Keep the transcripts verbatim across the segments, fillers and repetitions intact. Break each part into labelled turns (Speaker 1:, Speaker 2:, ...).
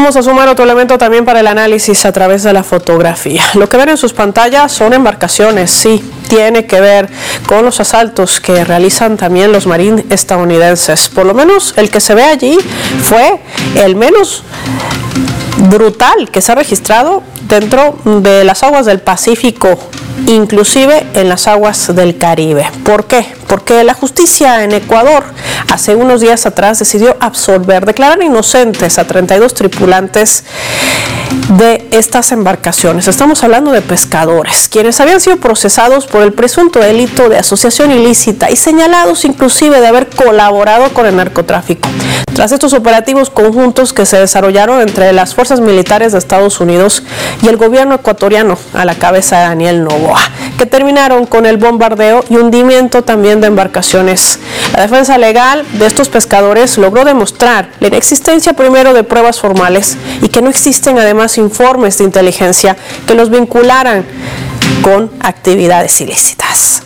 Speaker 1: Vamos a sumar otro elemento también para el análisis a través de la fotografía. Lo que ven en sus pantallas son embarcaciones, sí, tiene que ver con los asaltos que realizan también los marines estadounidenses. Por lo menos el que se ve allí fue el menos brutal que se ha registrado dentro de las aguas del Pacífico, inclusive en las aguas del Caribe. ¿Por qué? Porque la justicia en Ecuador hace unos días atrás decidió absolver, declarar inocentes a treinta y dos tripulantes de estas embarcaciones. Estamos hablando de pescadores, quienes habían sido procesados por el presunto delito de asociación ilícita y señalados inclusive de haber colaborado con el narcotráfico. Tras estos operativos conjuntos que se desarrollaron entre las fuerzas militares de Estados Unidos y el gobierno ecuatoriano a la cabeza de Daniel Noboa, que terminaron con el bombardeo y hundimiento también de embarcaciones. La defensa legal de estos pescadores logró demostrar la inexistencia primero de pruebas formales y que no existen además informes de inteligencia que los vincularan con actividades ilícitas.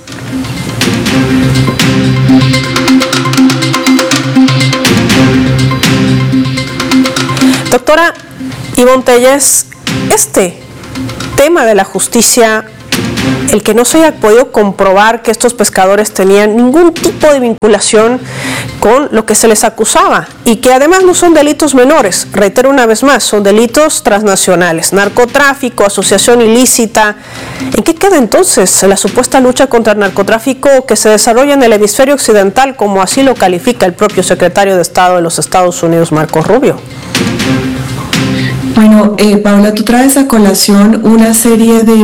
Speaker 1: Doctora Ivonne Telles, este tema de la justicia, el que no se haya podido comprobar que estos pescadores tenían ningún tipo de vinculación con lo que se les acusaba y que además no son delitos menores, reitero una vez más, son delitos transnacionales, narcotráfico, asociación ilícita. ¿En qué queda entonces la supuesta lucha contra el narcotráfico que se desarrolla en el hemisferio occidental, como así lo califica el propio secretario de Estado de los Estados Unidos, Marco Rubio?
Speaker 2: Bueno, eh, Paula, tú traes a colación una serie de,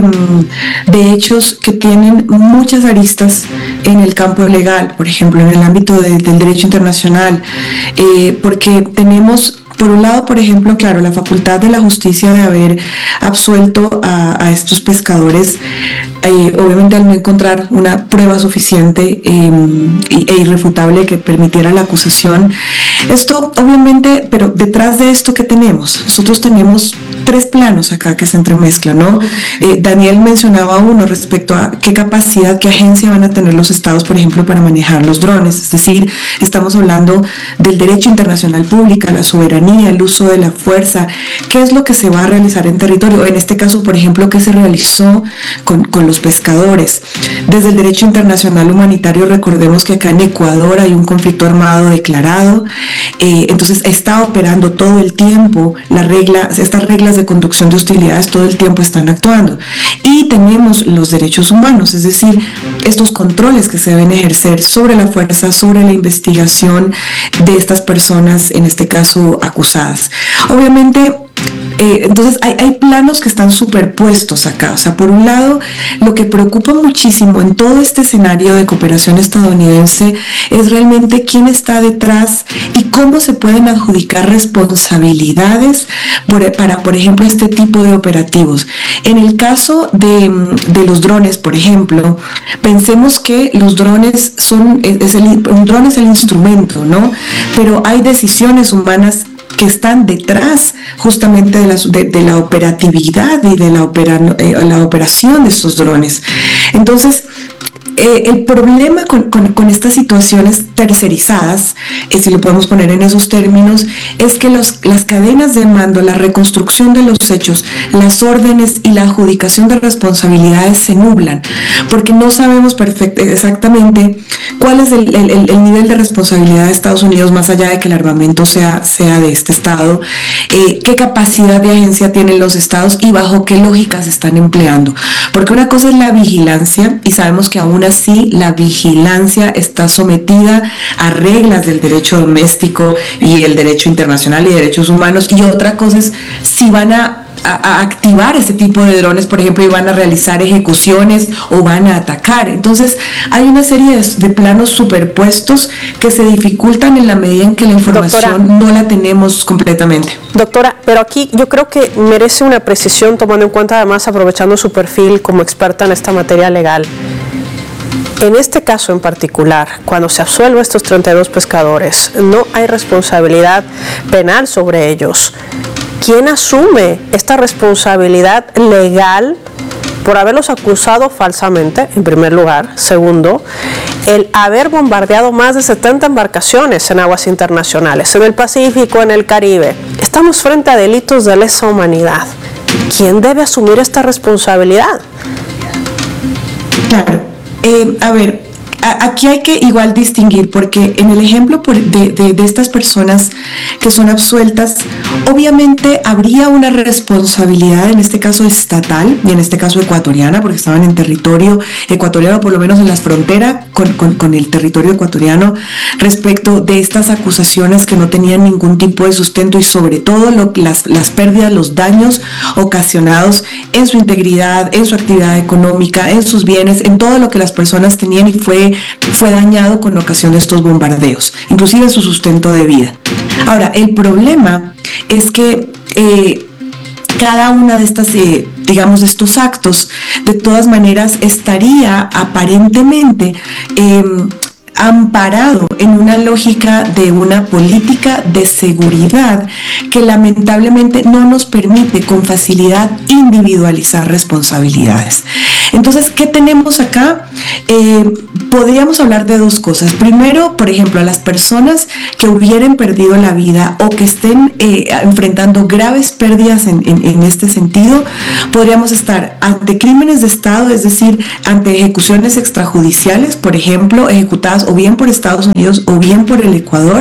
Speaker 2: de hechos que tienen muchas aristas en el campo legal, por ejemplo, en el ámbito de, del derecho internacional, eh, porque tenemos, por un lado, por ejemplo, claro, la facultad de la justicia de haber absuelto a, a estos pescadores, eh, obviamente al no encontrar una prueba suficiente eh, e irrefutable que permitiera la acusación. Esto, obviamente, pero detrás de esto, ¿qué tenemos? Nosotros tenemos tres planos acá que se entremezclan, ¿no? Eh, Daniel mencionaba uno respecto a qué capacidad, qué agencia van a tener los estados, por ejemplo, para manejar los drones. Es decir, estamos hablando del derecho internacional público, la soberanía, el uso de la fuerza, qué es lo que se va a realizar en territorio. En este caso, por ejemplo, qué se realizó con, con los pescadores. Desde el derecho internacional humanitario, recordemos que acá en Ecuador hay un conflicto armado declarado, eh, entonces está operando todo el tiempo la regla, estas reglas de conducción de hostilidades todo el tiempo están actuando. Y tenemos los derechos humanos, es decir, estos controles que se deben ejercer sobre la fuerza, sobre la investigación de estas personas, en este caso acusadas. Obviamente, Eh, entonces hay, hay planos que están superpuestos acá. O sea, por un lado, lo que preocupa muchísimo en todo este escenario de cooperación estadounidense es realmente quién está detrás y cómo se pueden adjudicar responsabilidades por, para, por ejemplo, este tipo de operativos. En el caso de, de los drones, por ejemplo, pensemos que los drones son, es el, un dron es el instrumento, ¿no? Pero hay decisiones humanas que están detrás justamente de la, de, de la operatividad y de la, opera, eh, la operación de estos drones. Entonces, eh, el problema con, con, con estas situaciones tercerizadas, eh, si lo podemos poner en esos términos, es que los, las cadenas de mando, la reconstrucción de los hechos, las órdenes y la adjudicación de responsabilidades se nublan, porque no sabemos perfect, exactamente cuál es el, el, el nivel de responsabilidad de Estados Unidos, más allá de que el armamento sea, sea de este estado, eh, qué capacidad de agencia tienen los estados y bajo qué lógicas están empleando. Porque una cosa es la vigilancia, y sabemos que aún así la vigilancia está sometida a reglas del derecho doméstico y el derecho internacional y derechos humanos, y otra cosa es si van a A, a activar ese tipo de drones, por ejemplo, y van a realizar ejecuciones o van a atacar. Entonces hay una serie de, de planos superpuestos que se dificultan en la medida en que la información, doctora, no la tenemos completamente.
Speaker 1: Doctora, pero aquí yo creo que merece una precisión, tomando en cuenta además, aprovechando su perfil como experta en esta materia legal. En este caso en particular, cuando se absuelve a estos treinta y dos pescadores, no hay responsabilidad penal sobre ellos. ¿Quién asume esta responsabilidad legal por haberlos acusado falsamente, en primer lugar? Segundo, el haber bombardeado más de setenta embarcaciones en aguas internacionales, en el Pacífico, en el Caribe. Estamos frente a delitos de lesa humanidad. ¿Quién debe asumir esta responsabilidad?
Speaker 2: Claro. Eh, a ver, aquí hay que igual distinguir, porque en el ejemplo de, de, de estas personas que son absueltas, obviamente habría una responsabilidad, en este caso estatal y en este caso ecuatoriana, porque estaban en territorio ecuatoriano, por lo menos en las fronteras con, con, con el territorio ecuatoriano, respecto de estas acusaciones que no tenían ningún tipo de sustento y sobre todo lo, las, las pérdidas, los daños ocasionados en su integridad, en su actividad económica, en sus bienes, en todo lo que las personas tenían y fue fue dañado con ocasión de estos bombardeos, inclusive su sustento de vida. Ahora, el problema es que eh, cada una de estas, eh, digamos, de estos actos, de todas maneras, estaría aparentemente eh, amparado en una lógica de una política de seguridad que lamentablemente no nos permite con facilidad individualizar responsabilidades. Entonces, ¿qué tenemos acá? Eh, podríamos hablar de dos cosas. Primero, por ejemplo, a las personas que hubieran perdido la vida o que estén eh, enfrentando graves pérdidas en, en, en este sentido, podríamos estar ante crímenes de Estado, es decir, ante ejecuciones extrajudiciales, por ejemplo, ejecutadas o bien por Estados Unidos o bien por el Ecuador,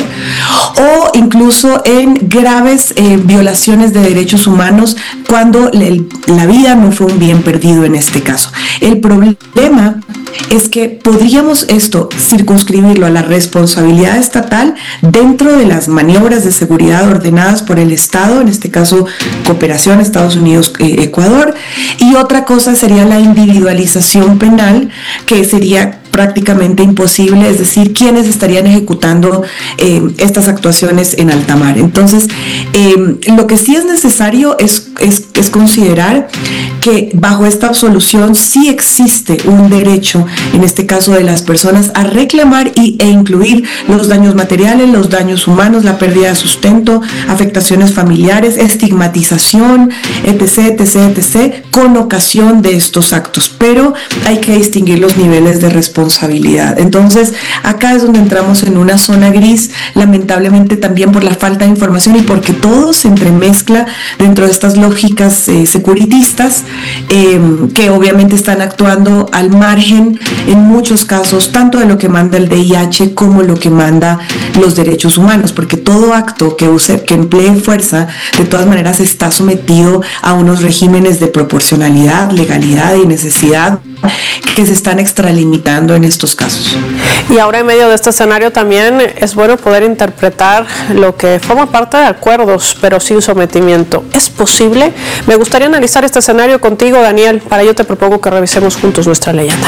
Speaker 2: o incluso en graves eh, violaciones de derechos humanos cuando el, la vida no fue un bien perdido en este caso. El problema es que podríamos esto circunscribirlo a la responsabilidad estatal dentro de las maniobras de seguridad ordenadas por el Estado, en este caso cooperación Estados Unidos-Ecuador, y otra cosa sería la individualización penal, que sería prácticamente imposible, es decir, quiénes estarían ejecutando eh, estas actuaciones en alta mar. Entonces, eh, lo que sí es necesario es, es, es considerar que bajo esta absolución sí existe un derecho, en este caso de las personas, a reclamar y, e incluir los daños materiales, los daños humanos, la pérdida de sustento, afectaciones familiares, estigmatización, etc, etc, etc, con ocasión de estos actos. Pero hay que distinguir los niveles de responsabilidad. Responsabilidad. Entonces, acá es donde entramos en una zona gris, lamentablemente también por la falta de información y porque todo se entremezcla dentro de estas lógicas eh, securitistas eh, que obviamente están actuando al margen en muchos casos, tanto de lo que manda el D I H como lo que manda los derechos humanos, porque todo acto que use, que emplee fuerza, de todas maneras está sometido a unos regímenes de proporcionalidad, legalidad y necesidad que se están extralimitando en estos casos.
Speaker 1: Y ahora en medio de este escenario también es bueno poder interpretar lo que forma parte de acuerdos, pero sin sometimiento. ¿Es posible? Me gustaría analizar este escenario contigo, Daniel. Para ello te propongo que revisemos juntos nuestra leyenda.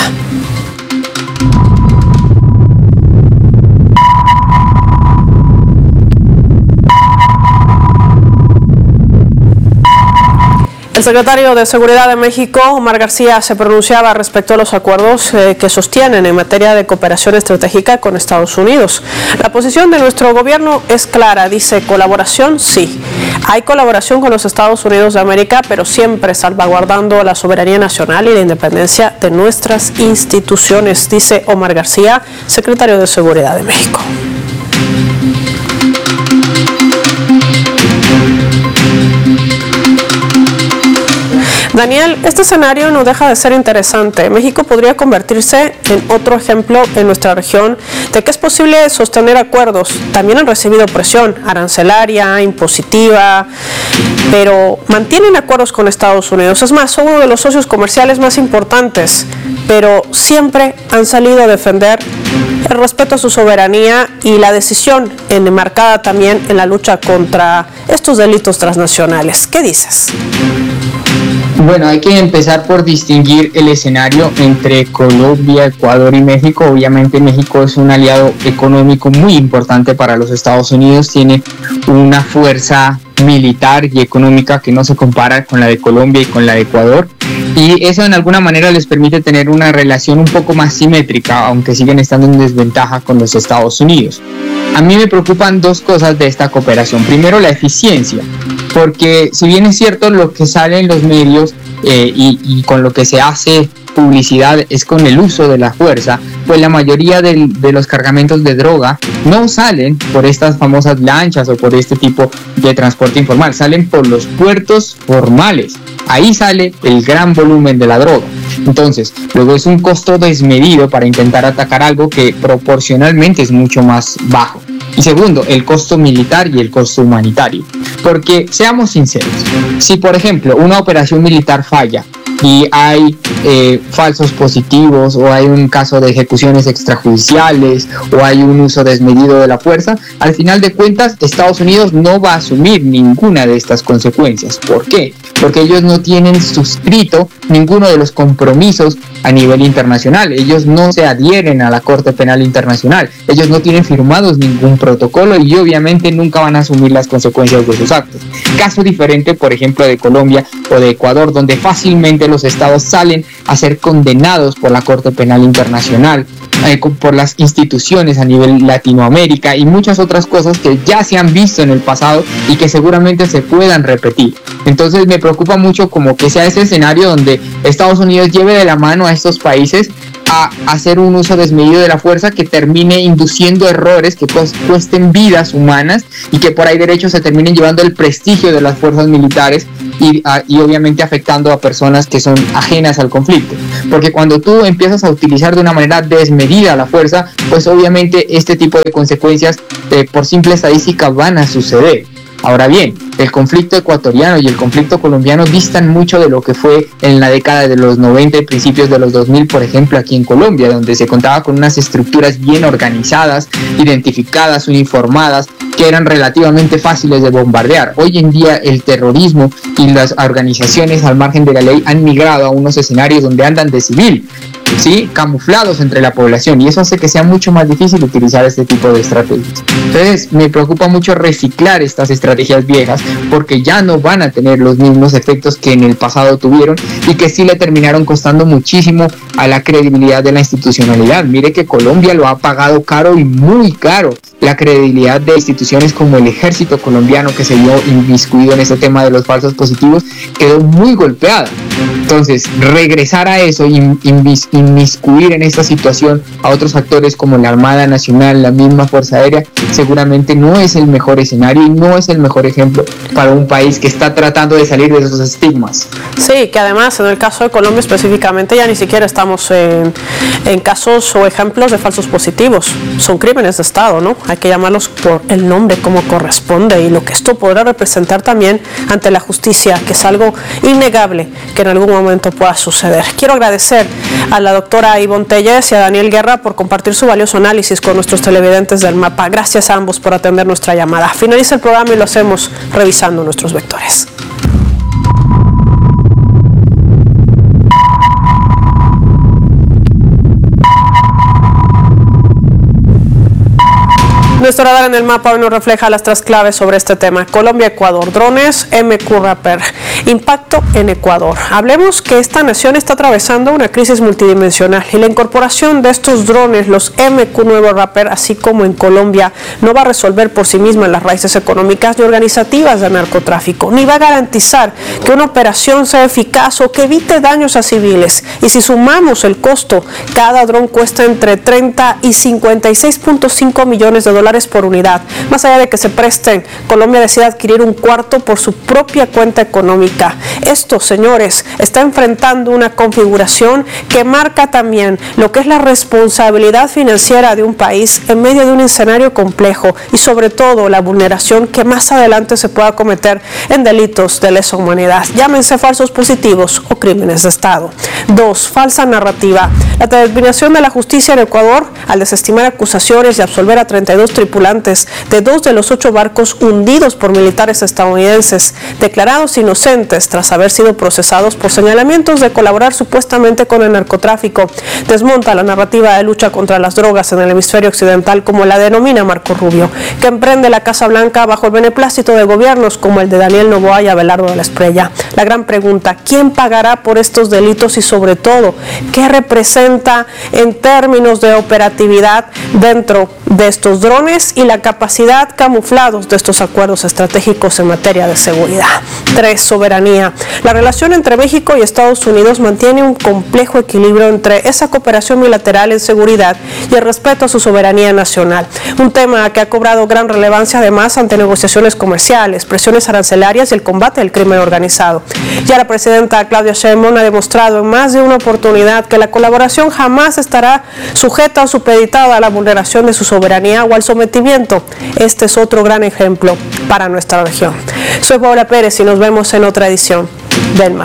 Speaker 1: El secretario de Seguridad de México, Omar García, se pronunciaba respecto a los acuerdos eh, que sostienen en materia de cooperación estratégica con Estados Unidos. La posición de nuestro gobierno es clara, dice: colaboración sí. Hay colaboración con los Estados Unidos de América, pero siempre salvaguardando la soberanía nacional y la independencia de nuestras instituciones, dice Omar García, secretario de Seguridad de México. Daniel, este escenario no deja de ser interesante. México podría convertirse en otro ejemplo en nuestra región de que es posible sostener acuerdos. También han recibido presión arancelaria, impositiva, pero mantienen acuerdos con Estados Unidos. Es más, son uno de los socios comerciales más importantes, pero siempre han salido a defender el respeto a su soberanía y la decisión enmarcada también en la lucha contra estos delitos transnacionales. ¿Qué dices?
Speaker 3: Bueno, hay que empezar por distinguir el escenario entre Colombia, Ecuador y México. Obviamente México es un aliado económico muy importante para los Estados Unidos, tiene una fuerza militar y económica que no se compara con la de Colombia y con la de Ecuador, y eso en alguna manera les permite tener una relación un poco más simétrica, aunque siguen estando en desventaja con los Estados Unidos. A mí me preocupan dos cosas de esta cooperación. Primero, la eficiencia, porque si bien es cierto lo que sale en los medios eh, y, y con lo que se hace publicidad es con el uso de la fuerza, pues la mayoría de, de los cargamentos de droga no salen por estas famosas lanchas o por este tipo de transporte informal, salen por los puertos formales. Ahí sale el gran volumen de la droga. Entonces, luego es un costo desmedido para intentar atacar algo que proporcionalmente es mucho más bajo. Y segundo, el costo militar y el costo humanitario. Porque, seamos sinceros, si por ejemplo una operación militar falla y hay eh, falsos positivos o hay un caso de ejecuciones extrajudiciales o hay un uso desmedido de la fuerza, al final de cuentas Estados Unidos no va a asumir ninguna de estas consecuencias. ¿Por qué? Porque ellos no tienen suscrito ninguno de los compromisos a nivel internacional, ellos no se adhieren a la Corte Penal Internacional, ellos no tienen firmados ningún protocolo y obviamente nunca van a asumir las consecuencias de sus actos. Caso diferente, por ejemplo, de Colombia o de Ecuador, donde fácilmente los estados salen a ser condenados por la Corte Penal Internacional, eh, por las instituciones a nivel Latinoamérica y muchas otras cosas que ya se han visto en el pasado y que seguramente se puedan repetir. Entonces me preocupa mucho como que sea ese escenario donde Estados Unidos lleve de la mano a estos países a hacer un uso desmedido de la fuerza que termine induciendo errores que cuesten vidas humanas y que por ahí derecho se terminen llevando el prestigio de las fuerzas militares y, a, y obviamente afectando a personas que son ajenas al conflicto. Porque cuando tú empiezas a utilizar de una manera desmedida la fuerza, pues obviamente este tipo de consecuencias eh, por simple estadística van a suceder. Ahora bien, el conflicto ecuatoriano y el conflicto colombiano distan mucho de lo que fue en la década de los noventa y principios de los dos mil, por ejemplo, aquí en Colombia, donde se contaba con unas estructuras bien organizadas, identificadas, uniformadas, que eran relativamente fáciles de bombardear. Hoy en día el terrorismo y las organizaciones al margen de la ley han migrado a unos escenarios donde andan de civil, ¿sí? Camuflados entre la población, y eso hace que sea mucho más difícil utilizar este tipo de estrategias. Entonces me preocupa mucho reciclar estas estrategias viejas porque ya no van a tener los mismos efectos que en el pasado tuvieron y que sí le terminaron costando muchísimo a la credibilidad de la institucionalidad. Mire que Colombia lo ha pagado caro y muy caro. La credibilidad de instituciones como el ejército colombiano, que se vio inmiscuido en este tema de los falsos positivos, quedó muy golpeada. Entonces, regresar a eso, inmis, inmiscuir en esta situación a otros actores como la Armada Nacional, la misma Fuerza Aérea, seguramente no es el mejor escenario y no es el mejor ejemplo para un país que está tratando de salir de esos estigmas.
Speaker 1: Sí, que además en el caso de Colombia específicamente ya ni siquiera estamos en, en casos o ejemplos de falsos positivos, son crímenes de Estado, ¿no? Hay que llamarlos por el nombre como corresponde y lo que esto podrá representar también ante la justicia, que es algo innegable que en algún momento pueda suceder. Quiero agradecer a la doctora Ivonne Telles y a Daniel Guerra por compartir su valioso análisis con nuestros televidentes del Mapa. Gracias a ambos por atender nuestra llamada. Finaliza el programa y lo hacemos revisando nuestros vectores. Nuestro radar en el mapa hoy nos refleja las tres claves sobre este tema. Colombia-Ecuador, drones, M Q Rapper. Impacto en Ecuador. Hablemos que esta nación está atravesando una crisis multidimensional y la incorporación de estos drones, los M Q nuevo Rapper, así como en Colombia, no va a resolver por sí misma las raíces económicas ni organizativas del narcotráfico, ni va a garantizar que una operación sea eficaz o que evite daños a civiles. Y si sumamos el costo, cada dron cuesta entre treinta y cincuenta y seis punto cinco millones de dólares por unidad. Más allá de que se presten, Colombia decide adquirir un cuarto por su propia cuenta económica. Esto, señores, está enfrentando una configuración que marca también lo que es la responsabilidad financiera de un país en medio de un escenario complejo y sobre todo la vulneración que más adelante se pueda cometer en delitos de lesa humanidad, llámense falsos positivos o crímenes de Estado. Dos, falsa narrativa. La determinación de la justicia en Ecuador al desestimar acusaciones y absolver a treinta y dos tripulantes de dos de los ocho barcos hundidos por militares estadounidenses, declarados inocentes tras haber sido procesados por señalamientos de colaborar supuestamente con el narcotráfico, desmonta la narrativa de lucha contra las drogas en el hemisferio occidental, como la denomina Marco Rubio, que emprende la Casa Blanca bajo el beneplácito de gobiernos como el de Daniel Noboa y Abelardo de la Espriella. La gran pregunta: ¿quién pagará por estos delitos y sobre todo qué representa en términos de operatividad dentro de estos drones y la capacidad camuflados de estos acuerdos estratégicos en materia de seguridad? Tres, soberanía. La relación entre México y Estados Unidos mantiene un complejo equilibrio entre esa cooperación bilateral en seguridad y el respeto a su soberanía nacional. Un tema que ha cobrado gran relevancia además ante negociaciones comerciales, presiones arancelarias y el combate del crimen organizado. Ya la presidenta Claudia Sheinbaum ha demostrado en más de una oportunidad que la colaboración jamás estará sujeta o supeditada a la vulneración de su soberanía o al sometimiento. Este es otro gran ejemplo para nuestra región. Soy Paola Pérez y nos vemos en otra edición del Mar.